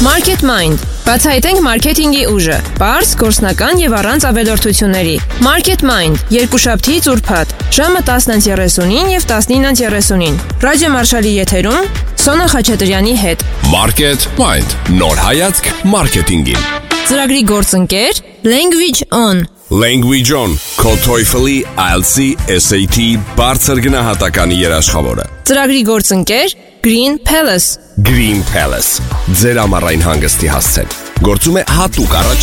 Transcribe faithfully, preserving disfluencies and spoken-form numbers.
Market Mind. Բացահայտենք մարքեթինգի ուժը, պարզ, գործնական եւ առանց ավելորդությունների։ Market Mind. Երկուշաբթի ծուրփաթ, ժամը տասն երեսունին եւ տասնինը երեսունին։ Ռադիո Մարշալի եթերում Սոնա Խաչատրյանի հետ։ Market Mind. Նոր հայացք մարքեթինգին։ Ծրագրի գործընկեր Language On. Language On. Քո TOEFL-ի, I E L T S-ի, S A T բարձր գնահատականի երաշխավորը։ Ծրագրի գործընկեր Green Palace. Green Palace. Ձեր ամառային հանգստի հասցեն։ Գործում է հատուկ առաջ